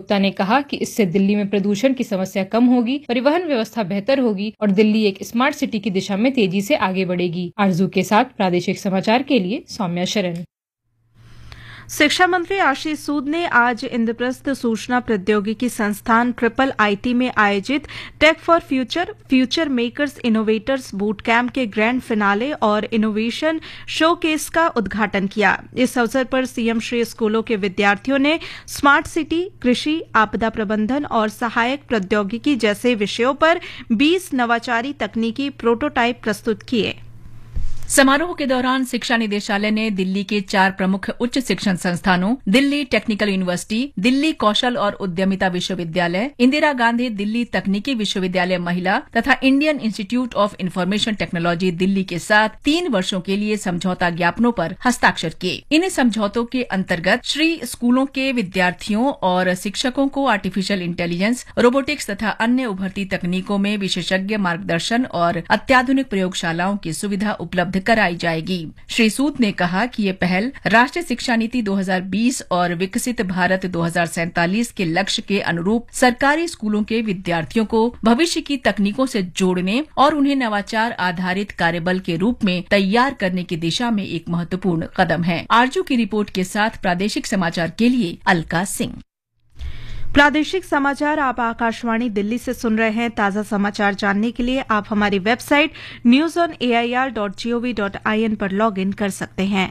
गुप्ता ने कहा कि इससे दिल्ली में प्रदूषण की समस्या कम होगी, परिवहन व्यवस्था बेहतर होगी और दिल्ली एक स्मार्ट सिटी की दिशा में तेजी से आगे बढ़ेगी। आरजू के साथ प्रादेशिक समाचार के लिए सौम्या शरण। शिक्षा मंत्री आशीष सूद ने आज इंद्रप्रस्थ सूचना प्रौद्योगिकी संस्थान IIIT में आयोजित take for future makers innovators boot camp के ग्रैंड फिनाले और इनोवेशन शोकेस का उद्घाटन किया। इस अवसर पर सीएम श्री स्कूलों के विद्यार्थियों ने स्मार्ट सिटी, कृषि, आपदा प्रबंधन और सहायक प्रौद्योगिकी जैसे विषयों पर 20 नवाचारी तकनीकी प्रोटोटाइप प्रस्तुत किए। समारोह के दौरान शिक्षा निदेशालय ने दिल्ली के 4 प्रमुख उच्च शिक्षण संस्थानों दिल्ली टेक्निकल यूनिवर्सिटी, दिल्ली कौशल और उद्यमिता विश्वविद्यालय, इंदिरा गांधी दिल्ली तकनीकी विश्वविद्यालय महिला तथा Indian institute of information technology Delhi के साथ 3 वर्षों के लिए समझौता ज्ञापनों पर हस्ताक्षर किए। इन समझौतों के अंतर्गत श्री स्कूलों के विद्यार्थियों और शिक्षकों को आर्टिफिशियल इंटेलिजेंस, रोबोटिक्स तथा अन्य उभरती तकनीकों में विशेषज्ञ मार्गदर्शन और अत्याधुनिक प्रयोगशालाओं की सुविधा उपलब्ध कराई जाएगी। श्री सूद ने कहा कि ये पहल राष्ट्रीय शिक्षा नीति 2020 और विकसित भारत 2047 के लक्ष्य के अनुरूप सरकारी स्कूलों के विद्यार्थियों को भविष्य की तकनीकों से जोड़ने और उन्हें नवाचार आधारित कार्यबल के रूप में तैयार करने की दिशा में एक महत्वपूर्ण कदम है। आरजू की रिपोर्ट के साथ प्रादेशिक समाचार के लिए अलका सिंह। प्रादेशिक समाचार आप आकाशवाणी दिल्ली से सुन रहे हैं। ताजा समाचार जानने के लिए आप हमारी वेबसाइट newsonair.gov.in पर लॉग इन कर सकते हैं।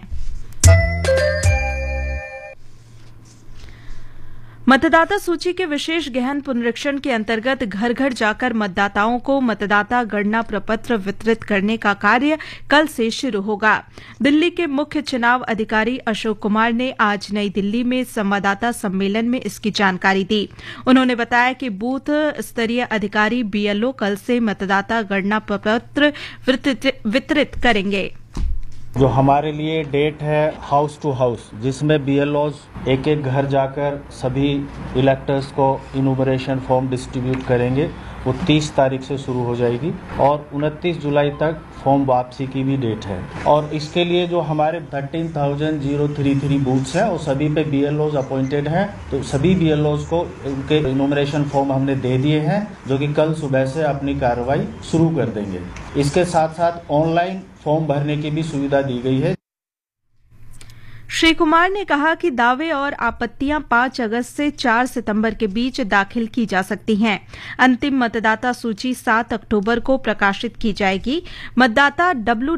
मतदाता सूची के विशेष गहन पुनरीक्षण के अंतर्गत घर घर जाकर मतदाताओं को मतदाता गणना प्रपत्र वितरित करने का कार्य कल से शुरू होगा। दिल्ली के मुख्य चुनाव अधिकारी अशोक कुमार ने आज नई दिल्ली में संवाददाता सम्मेलन में इसकी जानकारी दी। उन्होंने बताया कि बूथ स्तरीय अधिकारी BLO कल से मतदाता गणना प्रपत्र वितरित करेंगे। जो हमारे लिए डेट है हाउस टू हाउस, जिसमें BLOs एक एक घर जाकर सभी इलेक्टर्स को इनुमरेशन फॉर्म डिस्ट्रीब्यूट करेंगे, वो 30 तारीख से शुरू हो जाएगी और 29 जुलाई तक फॉर्म वापसी की भी डेट है। और इसके लिए जो हमारे 13,033 बूथ्स हैं वो सभी पे BLOs अपॉइंटेड हैं, तो सभी BLOs को उनके इनुमरेशन फॉर्म हमने दे दिए हैं, जो कि कल सुबह से अपनी कार्रवाई शुरू कर देंगे। इसके साथ साथ ऑनलाइन फॉर्म भरने की भी सुविधा दी गई है। श्री कुमार ने कहा कि दावे और आपत्तियां 5 अगस्त से 4 सितंबर के बीच दाखिल की जा सकती हैं। अंतिम मतदाता सूची 7 अक्टूबर को प्रकाशित की जाएगी। मतदाता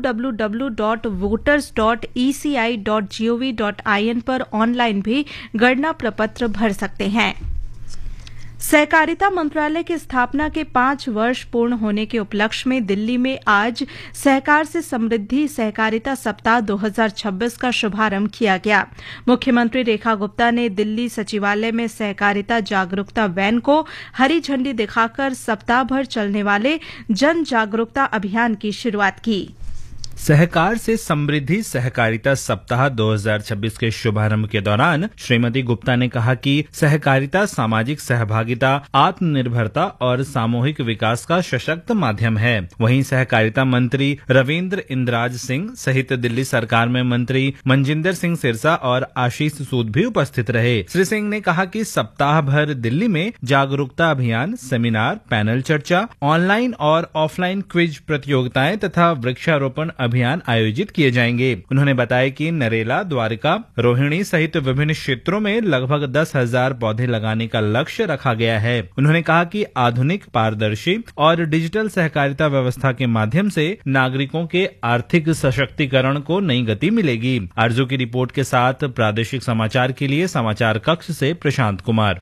www.voters.eci.gov.in पर ऑनलाइन भी गणना प्रपत्र भर सकते हैं। सहकारिता मंत्रालय की स्थापना के 5 वर्ष पूर्ण होने के उपलक्ष्य में दिल्ली में आज सहकार से समृद्धि सहकारिता सप्ताह 2026 का शुभारंभ किया गया। मुख्यमंत्री रेखा गुप्ता ने दिल्ली सचिवालय में सहकारिता जागरूकता वैन को हरी झंडी दिखाकर सप्ताह भर चलने वाले जन जागरूकता अभियान की शुरुआत की। सहकार से समृद्धि सहकारिता सप्ताह 2026 के शुभारंभ के दौरान श्रीमती गुप्ता ने कहा कि सहकारिता सामाजिक सहभागिता, आत्मनिर्भरता और सामूहिक विकास का सशक्त माध्यम है। वहीं सहकारिता मंत्री रविंद्र इंद्राज सिंह सहित दिल्ली सरकार में मंत्री मनजिंदर सिंह सिरसा और आशीष सूद भी उपस्थित रहे। श्री सिंह ने कहा कि सप्ताह भर दिल्ली में जागरूकता अभियान, सेमिनार, पैनल चर्चा, ऑनलाइन और ऑफलाइन क्विज प्रतियोगिताएं तथा वृक्षारोपण अभियान आयोजित किए जाएंगे। उन्होंने बताया कि नरेला, द्वारिका, रोहिणी सहित विभिन्न क्षेत्रों में लगभग 10,000 पौधे लगाने का लक्ष्य रखा गया है। उन्होंने कहा कि आधुनिक, पारदर्शी और डिजिटल सहकारिता व्यवस्था के माध्यम से नागरिकों के आर्थिक सशक्तिकरण को नई गति मिलेगी। आरजू की रिपोर्ट के साथ प्रादेशिक समाचार के लिए समाचार कक्ष से प्रशांत कुमार।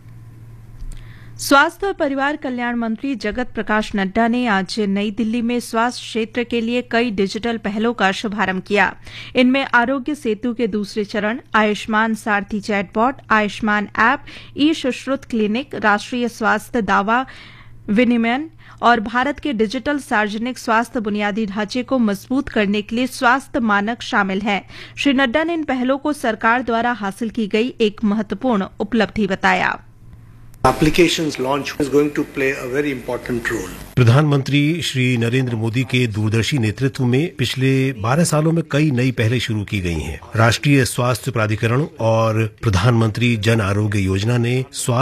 स्वास्थ्य और परिवार कल्याण मंत्री जगत प्रकाश नड्डा ने आज नई दिल्ली में स्वास्थ्य क्षेत्र के लिए कई डिजिटल पहलों का शुभारंभ किया। इनमें आरोग्य सेतु के दूसरे चरण, आयुष्मान सारथी चैटबॉट, आयुष्मान ऐप, ई-सुश्रुत क्लिनिक, राष्ट्रीय स्वास्थ्य दावा विनिमयन और भारत के डिजिटल सार्वजनिक स्वास्थ्य बुनियादी ढांचे को मजबूत करने के लिए स्वास्थ्य मानक शामिल है। श्री नड्डा ने इन पहलों को सरकार द्वारा हासिल की गई एक महत्वपूर्ण उपलब्धि बताया। Applications launch is going to play a very important role. प्रधानमंत्री श्री नरेंद्र मोदी के दूरदर्शी नेतृत्व में पिछले 12 सालों में कई नई पहलें शुरू की गई हैं। राष्ट्रीय स्वास्थ्य प्राधिकरण और प्रधानमंत्री जन आरोग्य योजना ने स्वास्थ्य